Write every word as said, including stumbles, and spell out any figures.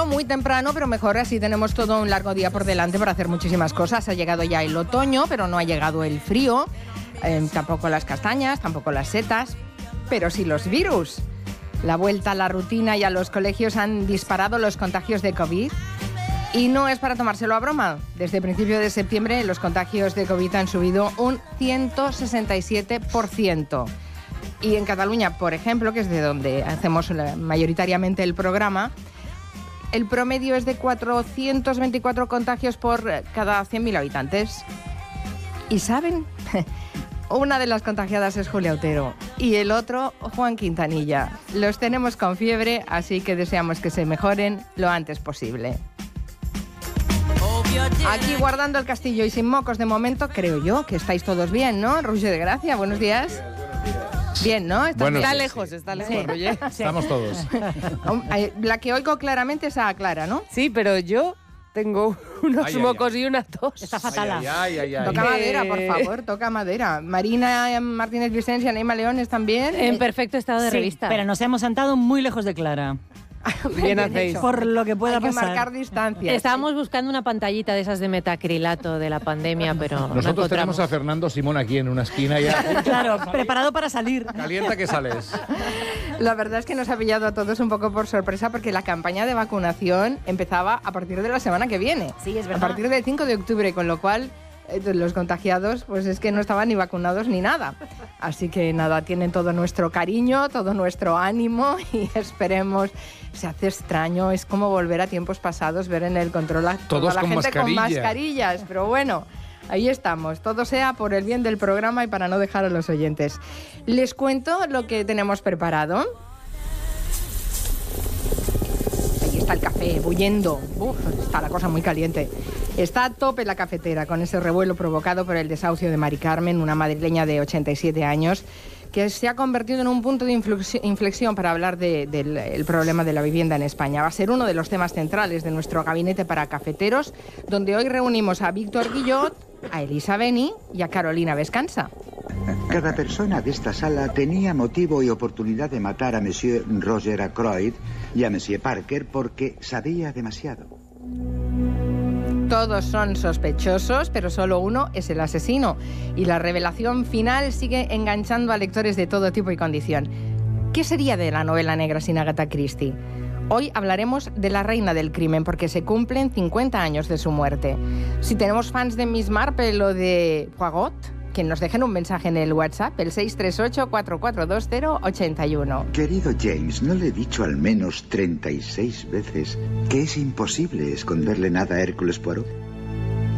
hacerlo muy temprano, pero mejor así tenemos todo un largo día por delante para hacer muchísimas cosas. Ha llegado ya el otoño, pero no ha llegado el frío, eh, tampoco las castañas, tampoco las setas, pero sí los virus. La vuelta a la rutina y a los colegios han disparado los contagios de COVID. Y no es para tomárselo a broma. Desde el principio de septiembre los contagios de COVID han subido un ciento sesenta y siete por ciento. Y en Cataluña, por ejemplo, que es de donde hacemos mayoritariamente el programa, el promedio es de cuatrocientos veinticuatro contagios por cada cien mil habitantes. ¿Y saben? Una de las contagiadas es Julia Otero y el otro, Juan Quintanilla. Los tenemos con fiebre, así que deseamos que se mejoren lo antes posible. Aquí guardando el castillo y sin mocos de momento, creo yo que estáis todos bien, ¿no? Roger de Gracia, buenos días. Bien, ¿no? Está, bueno, está sí, lejos, sí. está lejos, sí. Roger. Estamos todos. La que oigo claramente es a Clara, ¿no? Sí, pero yo tengo unos Ay, ay, mocos ay. y una tos. Está fatal. Ay, ay, ay, ay. Toca Eh, madera, por favor, toca madera. Marina Martínez Vicens y Anaíma León están bien. En perfecto estado de Sí, revista. pero nos hemos sentado muy lejos de Clara. Bien hacéis. hecho. Por lo que pueda Hay que pasar. marcar distancias. Estábamos buscando una pantallita de esas de metacrilato de la pandemia, pero no Nosotros encontramos. tenemos a Fernando Simón aquí en una esquina ya. Claro, preparado para salir. Calienta que sales. La verdad es que nos ha pillado a todos un poco por sorpresa porque la campaña de vacunación empezaba a partir de la semana que viene. Sí, es A verdad. partir del cinco de octubre, con lo cual eh, los contagiados pues es que no estaban ni vacunados ni nada. Así que nada, tienen todo nuestro cariño, todo nuestro ánimo y esperemos. Se hace extraño, es como volver a tiempos pasados, ver en el control a toda Todos la con gente con mascarilla. mascarillas, pero bueno. Ahí estamos, todo sea por el bien del programa y para no dejar a los oyentes. Les cuento lo que tenemos preparado. Ahí está el café, bulliendo. Uf, está la cosa muy caliente. Está a tope la cafetera con ese revuelo provocado por el desahucio de Mari Carmen, una madrileña de ochenta y siete años, que se ha convertido en un punto de inflexión para hablar de, del el problema de la vivienda en España. Va a ser uno de los temas centrales de nuestro gabinete para cafeteros, donde hoy reunimos a Víctor Guillot, a Elisa Beni y a Carolina Vescansa. Cada persona de esta sala tenía motivo y oportunidad de matar a Monsieur Roger Ackroyd y a Monsieur Parker porque sabía demasiado. Todos son sospechosos, pero solo uno es el asesino. Y la revelación final sigue enganchando a lectores de todo tipo y condición. ¿Qué sería de la novela negra sin Agatha Christie? Hoy hablaremos de la reina del crimen, porque se cumplen cincuenta años de su muerte. Si tenemos fans de Miss Marple o de Poirot, que nos dejen un mensaje en el WhatsApp, el seis tres ocho, cuatro cuatro dos cero, ocho uno. Querido James, ¿no le he dicho al menos treinta y seis veces que es imposible esconderle nada a Hércules Poirot?